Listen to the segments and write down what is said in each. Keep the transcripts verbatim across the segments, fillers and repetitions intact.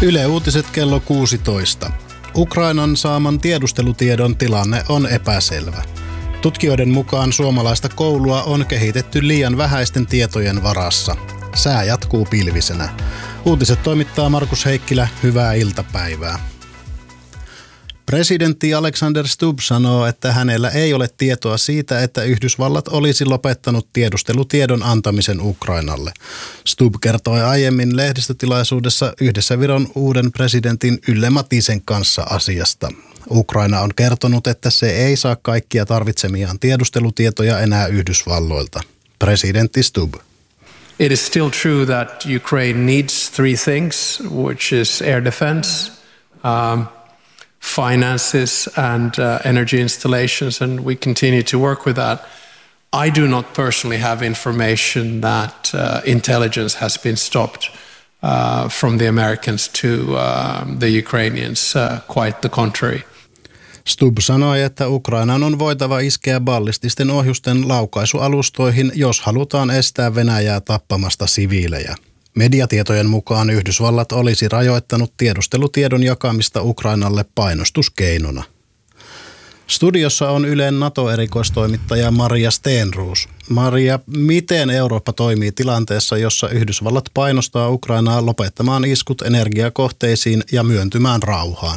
Yle Uutiset kello kuusitoista. Ukrainan saaman tiedustelutiedon tilanne on epäselvä. Tutkijoiden mukaan suomalaista koulua on kehitetty liian vähäisten tietojen varassa. Sää jatkuu pilvisenä. Uutiset toimittaa Markus Heikkilä. Hyvää iltapäivää. Presidentti Alexander Stubb sanoo, että hänellä ei ole tietoa siitä, että Yhdysvallat olisi lopettanut tiedustelutiedon antamisen Ukrainalle. Stubb kertoi aiemmin lehdistötilaisuudessa yhdessä Viron uuden presidentin Yle Matisen kanssa asiasta. Ukraina on kertonut, että se ei saa kaikkia tarvitsemiaan tiedustelutietoja enää Yhdysvalloilta. Presidentti Stubb. It is still true that Ukraine needs three things, which is air defense, um, finances and uh, energy installations, and we continue to work with that. I do not personally have information that uh, intelligence has been stopped uh, from the Americans to uh, the Ukrainians, uh, quite the contrary. Stubb sanoi, että Ukrainan on voitava iskeä ballististen ohjusten laukaisualustoihin, jos halutaan estää Venäjää tappamasta siviilejä. Mediatietojen mukaan Yhdysvallat olisi rajoittanut tiedustelutiedon jakamista Ukrainalle painostuskeinona. Studiossa on Ylen NATO-erikoistoimittaja Maria Stenroos. Maria, miten Eurooppa toimii tilanteessa, jossa Yhdysvallat painostaa Ukrainaa lopettamaan iskut energiakohteisiin ja myöntymään rauhaan?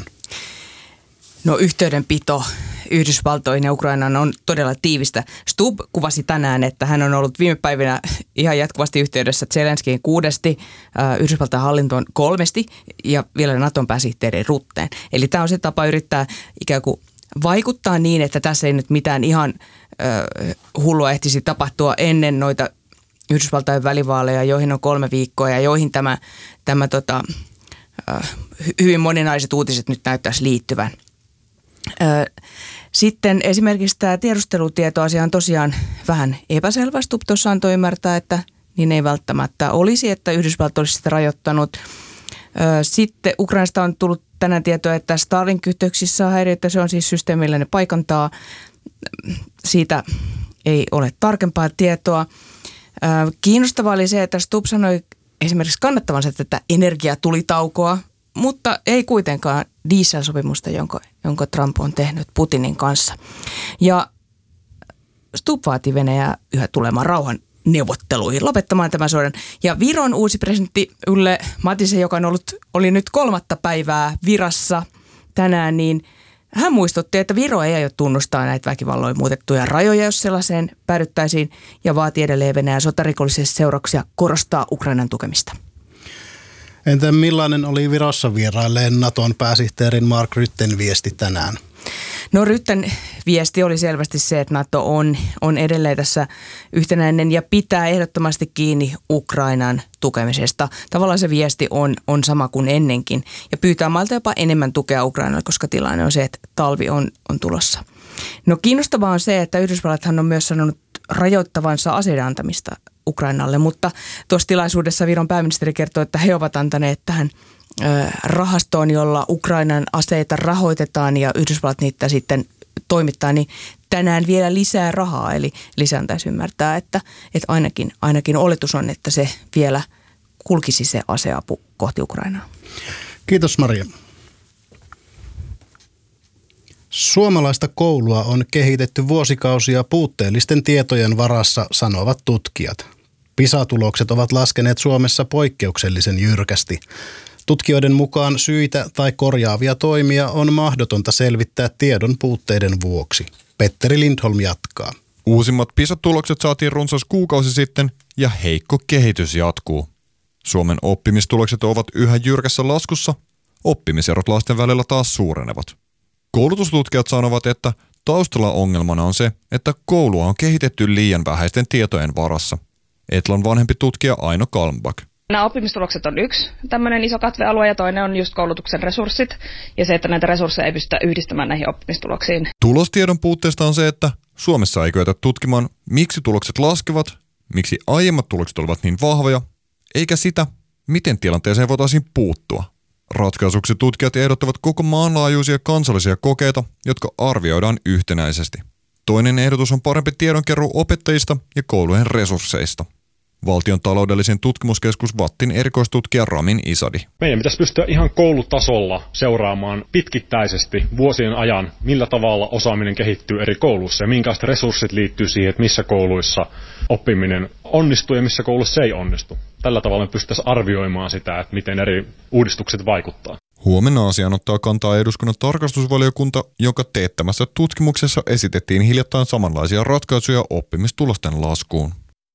No, yhteydenpito Yhdysvaltoihin ja Ukrainaan on todella tiivistä. Stubb kuvasi tänään, että hän on ollut viime päivinä ihan jatkuvasti yhteydessä Zelenskiin kuudesti, äh, Yhdysvaltain hallintoon kolmesti ja vielä Naton pääsihteeri Rutteen. Eli tämä on se tapa yrittää ikään kuin vaikuttaa niin, että tässä ei nyt mitään ihan äh, hullua ehtisi tapahtua ennen noita Yhdysvaltain välivaaleja, joihin on kolme viikkoa ja joihin tämä, tämä tota, äh, hyvin moninaiset uutiset nyt näyttäisi liittyvän. Sitten esimerkiksi tämä tiedustelutietoasia on tosiaan vähän epäselvä. Stubb tuossa antoi ymmärtää, että niin ei välttämättä olisi, että Yhdysvallat olisi sitä rajoittanut. Sitten Ukrainasta on tullut tänään tietoa, että Starlink-yhteyksissä on häiriöitä, se on siis systeemi, millä ne paikantaa. Siitä ei ole tarkempaa tietoa. Kiinnostavaa oli se, että Stubb sanoi esimerkiksi kannattavansa tätä energiatulitaukoa, mutta ei kuitenkaan dieselsopimusta, jonka, jonka Trump on tehnyt Putinin kanssa. Ja Stubb vaati Venäjää yhä tulemaan rauhan neuvotteluihin, lopettamaan tämän sodan. Ja Viron uusi presidentti Yle Matisen, joka on ollut, oli nyt kolmatta päivää virassa tänään, niin hän muistutti, että Viro ei aio tunnustaa näitä väkivalloin muutettuja rajoja, jos sellaiseen päädyttäisiin, ja vaati edelleen Venäjän sotarikollisia seurauksia korostaa Ukrainan tukemista. Entä millainen oli Virossa vierailleen Naton pääsihteerin Mark Rutten viesti tänään? No, Rutten viesti oli selvästi se, että NATO on, on edelleen tässä yhtenäinen ja pitää ehdottomasti kiinni Ukrainan tukemisesta. Tavallaan se viesti on, on sama kuin ennenkin ja pyytää maalta jopa enemmän tukea Ukrainalle, koska tilanne on se, että talvi on, on tulossa. No, kiinnostavaa on se, että Yhdysvallathan on myös sanonut rajoittavansa aseiden antamista Ukrainalle, mutta tuossa tilaisuudessa Viron pääministeri kertoi, että he ovat antaneet tähän ö, rahastoon, jolla Ukrainan aseita rahoitetaan ja Yhdysvallat niitä sitten toimittaa, niin tänään vielä lisää rahaa. Eli lisää antaisi ymmärtää, että, että ainakin, ainakin oletus on, että se vielä kulkisi se aseapu kohti Ukrainaa. Kiitos Maria. Suomalaista koulua on kehitetty vuosikausia puutteellisten tietojen varassa, sanovat tutkijat. PISA-tulokset ovat laskeneet Suomessa poikkeuksellisen jyrkästi. Tutkijoiden mukaan syitä tai korjaavia toimia on mahdotonta selvittää tiedon puutteiden vuoksi. Petteri Lindholm jatkaa. Uusimmat PISA-tulokset saatiin runsas kuukausi sitten ja heikko kehitys jatkuu. Suomen oppimistulokset ovat yhä jyrkässä laskussa, oppimiserot lasten välillä taas suurenevat. Koulutustutkijat sanovat, että taustalla ongelmana on se, että koulua on kehitetty liian vähäisten tietojen varassa. Etlan vanhempi tutkija Aino Kalmbak. Nämä oppimistulokset on yksi tämmöinen iso katvealue ja toinen on just koulutuksen resurssit ja se, että näitä resursseja ei pystytä yhdistämään näihin oppimistuloksiin. Tulostiedon puutteesta on se, että Suomessa ei kyetä tutkimaan, miksi tulokset laskevat, miksi aiemmat tulokset olivat niin vahvoja, eikä sitä, miten tilanteeseen voitaisiin puuttua. Ratkaisuksi tutkijat ehdottavat koko maanlaajuisia kansallisia kokeita, jotka arvioidaan yhtenäisesti. Toinen ehdotus on parempi tiedonkeruu opettajista ja koulujen resursseista. Valtion taloudellisen tutkimuskeskus VATTin erikoistutkija Ramin Isadi. Meidän pitäisi pystyä ihan koulutasolla seuraamaan pitkittäisesti vuosien ajan, millä tavalla osaaminen kehittyy eri kouluissa ja minkälaiset resurssit liittyy siihen, että missä kouluissa oppiminen onnistuu ja missä kouluissa ei onnistu. Tällä tavalla me pystyttäisiin arvioimaan sitä, että miten eri uudistukset vaikuttaa. Huomenna asiaan ottaa kantaa eduskunnan tarkastusvaliokunta, jonka teettämässä tutkimuksessa esitettiin hiljattain samanlaisia ratkaisuja oppimistulosten laskuun.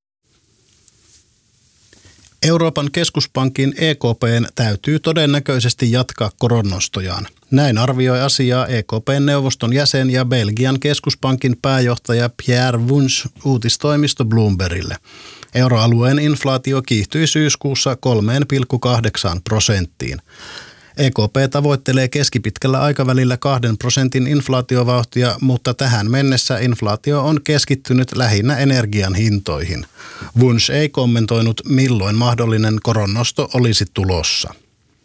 Euroopan keskuspankin E K P:n täytyy todennäköisesti jatkaa koronnostojaan. Näin arvioi asiaa E K P:n neuvoston jäsen ja Belgian keskuspankin pääjohtaja Pierre Wunsch uutistoimisto Bloombergille. Euroalueen inflaatio kiihtyi syyskuussa kolme pilkku kahdeksan prosenttiin. E K P tavoittelee keskipitkällä aikavälillä kahden prosentin inflaatiovauhtia, mutta tähän mennessä inflaatio on keskittynyt lähinnä energian hintoihin. Wunsch ei kommentoinut, milloin mahdollinen koronnosto olisi tulossa.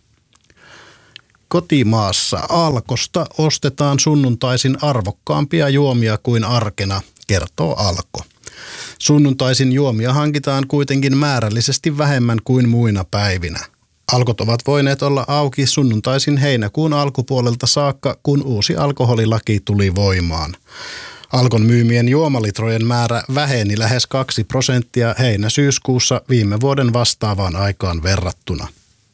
Kotimaassa Alkosta ostetaan sunnuntaisin arvokkaampia juomia kuin arkena, kertoo Alko. Sunnuntaisin juomia hankitaan kuitenkin määrällisesti vähemmän kuin muina päivinä. Alkot ovat voineet olla auki sunnuntaisin heinäkuun alkupuolelta saakka, kun uusi alkoholilaki tuli voimaan. Alkon myymien juomalitrojen määrä väheni lähes kaksi prosenttia heinä-syyskuussa viime vuoden vastaavaan aikaan verrattuna.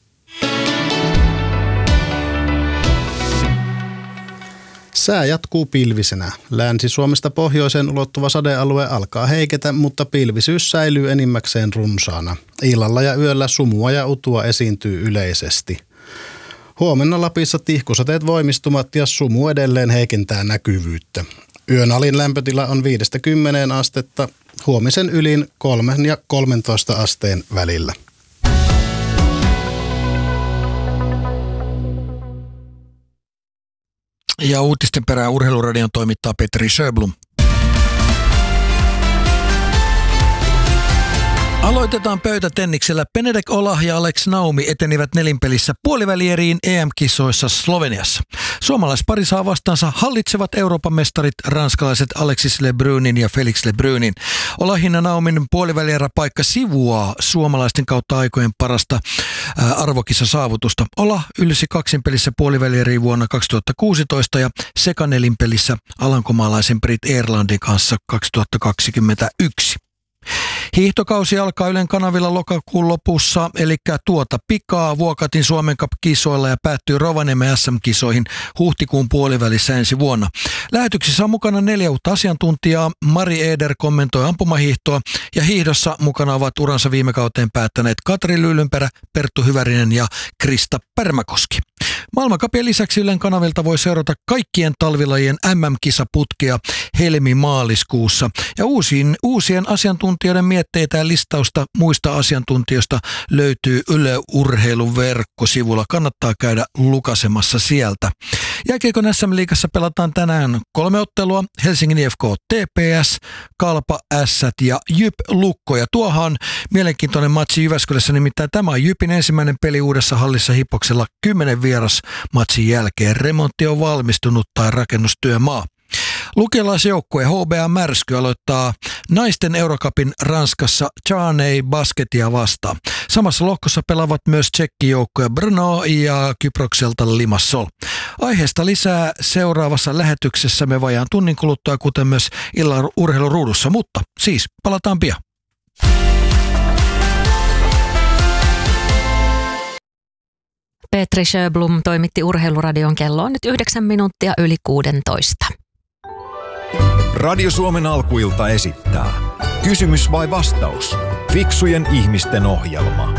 Sää jatkuu pilvisenä. Länsi-Suomesta pohjoiseen ulottuva sadealue alkaa heiketä, mutta pilvisyys säilyy enimmäkseen runsaana. Illalla ja yöllä sumua ja utua esiintyy yleisesti. Huomenna Lapissa tihkusateet voimistumat ja sumu edelleen heikentää näkyvyyttä. Yön alin lämpötila on viidestä kymmeneen astetta, huomisen ylin kolmen ja kolmentoista asteen välillä. Ja uutisten perään Urheiluradion toimittaa Petri Sjöblom. Aloitetaan pöytätenniksellä. Benedek Olah ja Alex Naumi etenivät nelinpelissä puolivälieriin E M-kisoissa Sloveniassa. Suomalaispari saa vastaansa hallitsevat Euroopan mestarit ranskalaiset Alexis Lebrunin ja Felix Lebrunin. Olahin ja Naumin puolivälieräpaikka sivuaa suomalaisten kautta aikojen parasta ää, arvokisasaavutusta. Olah ylsi kaksinpelissä puolivälieriin vuonna kaksituhattakuusitoista ja sekanelinpelissä alankomaalaisen Brit Erlandin kanssa kaksituhattakaksikymmentäyksi. Hiihtokausi alkaa Ylen kanavilla lokakuun lopussa, eli tuota pikaa Vuokatin Suomen Cup-kisoilla ja päättyy Rovaniemen S M-kisoihin huhtikuun puolivälissä ensi vuonna. Lähetyksissä on mukana neljä uutta asiantuntijaa. Mari Eder kommentoi ampumahiihtoa ja hiihdossa mukana ovat uransa viime kauteen päättäneet Katri Lyylynperä, Perttu Hyvärinen ja Krista Pärmäkoski. Maailmancupien lisäksi Ylen kanavilta voi seurata kaikkien talvilajien M M-kisaputkea helmi-maaliskuussa. Ja uusien, uusien asiantuntijoiden mietteitä ja listausta muista asiantuntijoista löytyy Yle Urheilun verkkosivulla. Kannattaa käydä lukasemassa sieltä. Jääkiekon S M-liigassa pelataan tänään kolme ottelua. Helsingin I F K T P S, Kalpa Ässät ja Jyp Lukko. Ja tuohan mielenkiintoinen matsi Jyväskylässä, nimittäin tämä on Jypin ensimmäinen peli uudessa hallissa Hipoksella kymmenen vieras matsin jälkeen. Remontti on valmistunut tai rakennustyömaa. Lukiolaisjoukkue H B A Märsky aloittaa naisten Eurocupin Ranskassa Charney Basketia vastaan. Samassa lohkossa pelaavat myös tsekkijoukkoja Brno ja Kyprokselta Limassol. Aiheesta lisää seuraavassa lähetyksessämme vajaan tunnin kuluttua, kuten myös illan urheiluruudussa, mutta siis palataan pian. Petri Sjöblom toimitti Urheiluradion. Kello on nyt yhdeksän minuuttia yli kuudentoista. Radio Suomen alkuilta esittää Kysymys vai vastaus? Fiksujen ihmisten ohjelma.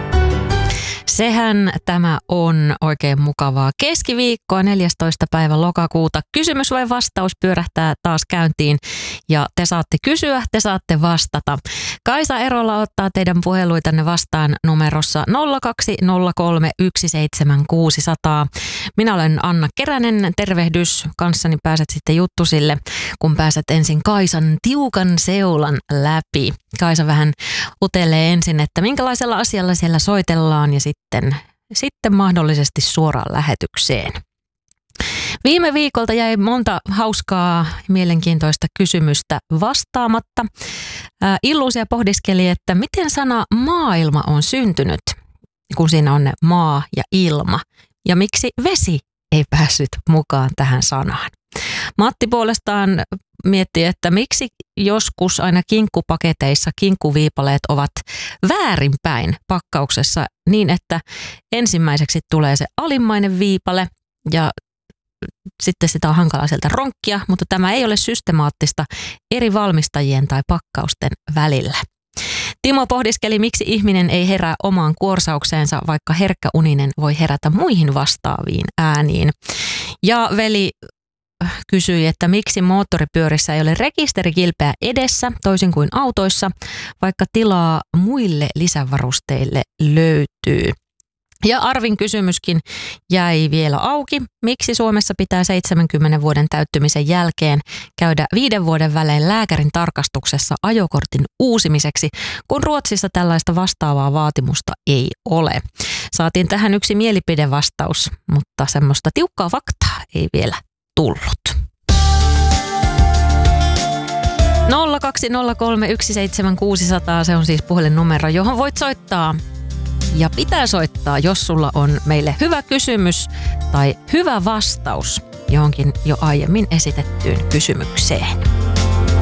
Sehän tämä on oikein mukavaa keskiviikkoa, neljästoista päivä lokakuuta. Kysymys vai vastaus pyörähtää taas käyntiin ja te saatte kysyä, te saatte vastata. Kaisa Erola ottaa teidän puheluitanne vastaan numerossa nolla kaksi nolla kolme yksi seitsemän kuusi nolla nolla. Minä olen Anna Keränen, tervehdys. Kanssani pääset sitten juttusille, kun pääset ensin Kaisan tiukan seulan läpi. Kaisa vähän utelee ensin, että minkälaisella asialla siellä soitellaan ja sitten, sitten mahdollisesti suoraan lähetykseen. Viime viikolta jäi monta hauskaa mielenkiintoista kysymystä vastaamatta. Ää, Illuusia pohdiskeli, että miten sana maailma on syntynyt, kun siinä on ne maa ja ilma. Ja miksi vesi ei päässyt mukaan tähän sanaan. Matti puolestaan mietti, että miksi joskus aina kinkkupaketeissa kinkkuviipaleet ovat väärinpäin pakkauksessa niin, että ensimmäiseksi tulee se alimmainen viipale ja sitten sitä on hankala sieltä ronkkia, mutta tämä ei ole systemaattista eri valmistajien tai pakkausten välillä. Timo pohdiskeli, miksi ihminen ei herää omaan kuorsaukseensa, vaikka herkkäuninen voi herätä muihin vastaaviin ääniin. Ja veli kysyi, että miksi moottoripyörissä ei ole rekisterikilpeä edessä, toisin kuin autoissa, vaikka tilaa muille lisävarusteille löytyy. Ja Arvin kysymyskin jäi vielä auki. Miksi Suomessa pitää seitsemänkymmenen vuoden täyttymisen jälkeen käydä viiden vuoden välein lääkärin tarkastuksessa ajokortin uusimiseksi, kun Ruotsissa tällaista vastaavaa vaatimusta ei ole? Saatiin tähän yksi mielipidevastaus, mutta semmoista tiukkaa faktaa ei vielä tullut. nolla kaksi nolla kolme yksi seitsemän kuusi nolla nolla, se on siis puhelinnumero, johon voit soittaa. Ja pitää soittaa, jos sulla on meille hyvä kysymys tai hyvä vastaus johonkin jo aiemmin esitettyyn kysymykseen.